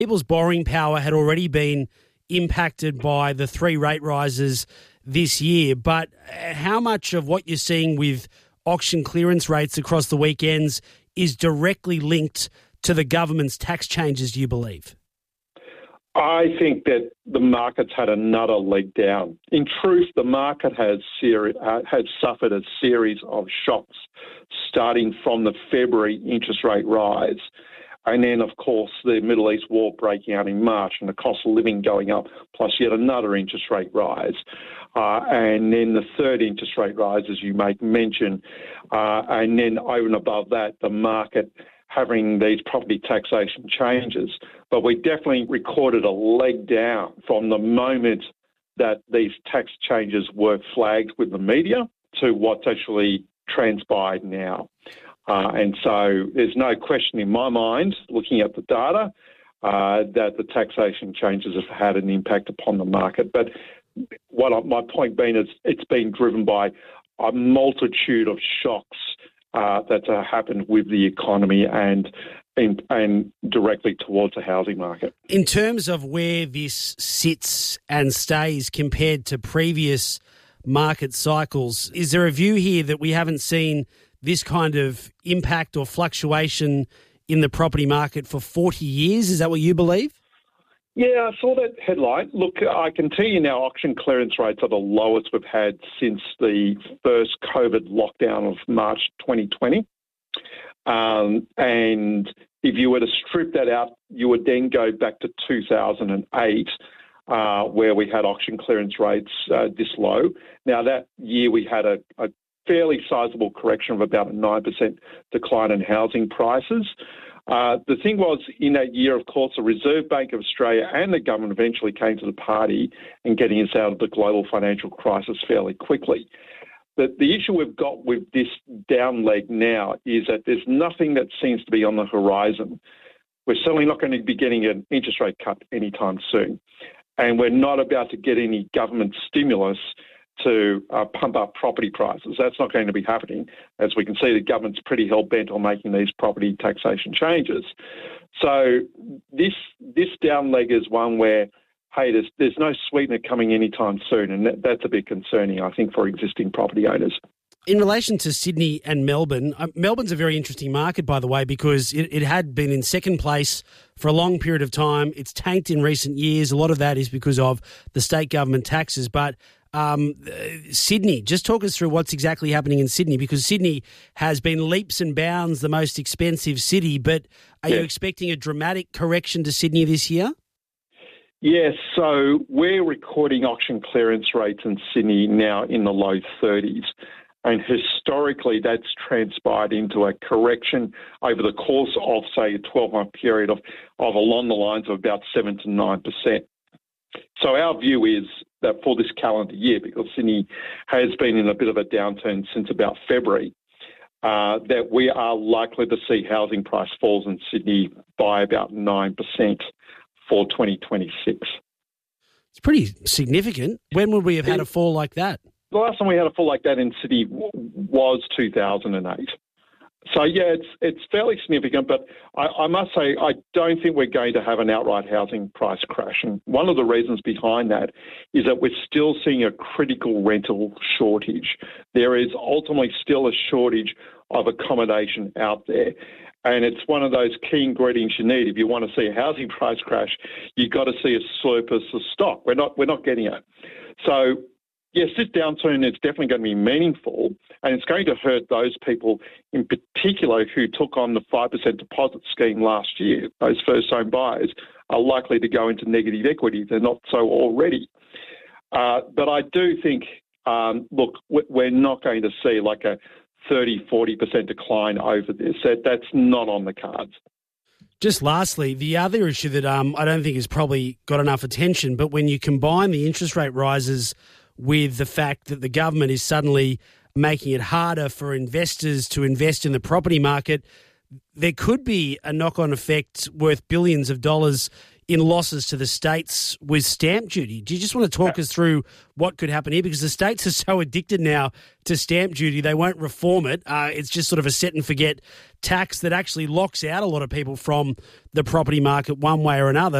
people's borrowing power had already been impacted by the 3 rate rises this year. But how much of what you're seeing with auction clearance rates across the weekends is directly linked to the government's tax changes, do you believe? I think that the market's had another leg down. In truth, the market has suffered a series of shocks, starting from the February interest rate rise, and then, of course, the Middle East war breaking out in March and the cost of living going up, plus yet another interest rate rise. And then the third interest rate rise, as you make mention, and then over and above that, the market having these property taxation changes. But we definitely recorded a leg down from the moment that these tax changes were flagged with the media to what's actually transpired now. And so there's no question in my mind, looking at the data, that the taxation changes have had an impact upon the market. But my point being is it's been driven by a multitude of shocks that happened with the economy and directly towards the housing market. In terms of where this sits and stays compared to previous market cycles, is there a view here that we haven't seen this kind of impact or fluctuation in the property market for 40 years? Is that what you believe? Yeah, I saw that headline. Look, I can tell you now auction clearance rates are the lowest we've had since the first COVID lockdown of March 2020. And if you were to strip that out, you would then go back to 2008, where we had auction clearance rates this low. Now, that year we had a fairly sizable correction of about a 9% decline in housing prices. The thing was, in that year, of course, the Reserve Bank of Australia and the government eventually came to the party in getting us out of the global financial crisis fairly quickly. But the issue we've got with this down leg now is that there's nothing that seems to be on the horizon. We're certainly not going to be getting an interest rate cut anytime soon. And we're not about to get any government stimulus to pump up property prices. That's not going to be happening. As we can see, the government's pretty hell-bent on making these property taxation changes. So this down leg is one where, hey, there's no sweetener coming anytime soon, and that's a bit concerning, I think, for existing property owners. In relation to Sydney and Melbourne, Melbourne's a very interesting market, by the way, because it had been in second place for a long period of time. It's tanked in recent years. A lot of that is because of the state government taxes, but Sydney, just talk us through what's exactly happening in Sydney, because Sydney has been leaps and bounds the most expensive city, but are you expecting a dramatic correction to Sydney this year? Yes, so we're recording auction clearance rates in Sydney now in the low 30s. And historically, that's transpired into a correction over the course of, say, a 12-month period of along the lines of about 7 to 9%. So our view is that for this calendar year, because Sydney has been in a bit of a downturn since about February, that we are likely to see housing price falls in Sydney by about 9% for 2026. It's pretty significant. When would we have had a fall like that? The last time we had a fall like that in Sydney was 2008. So, yeah, it's fairly significant, but I must say I don't think we're going to have an outright housing price crash. And one of the reasons behind that is that we're still seeing a critical rental shortage. There is ultimately still a shortage of accommodation out there. And it's one of those key ingredients you need. If you want to see a housing price crash, you've got to see a surplus of stock. We're not getting it. So, yes, this downturn is definitely going to be meaningful, and it's going to hurt those people in particular who took on the 5% deposit scheme last year. Those first-home buyers are likely to go into negative equity. They're not so already. But I do think, look, we're not going to see like a 30, 40% decline over this. That's not on the cards. Just lastly, the other issue that I don't think has probably got enough attention, but when you combine the interest rate rises with the fact that the government is suddenly making it harder for investors to invest in the property market, there could be a knock-on effect worth billions of dollars in losses to the states with stamp duty. Do you just want to talk us through what could happen here? Because the states are so addicted now to stamp duty, they won't reform it. It's just sort of a set and forget tax that actually locks out a lot of people from the property market one way or another.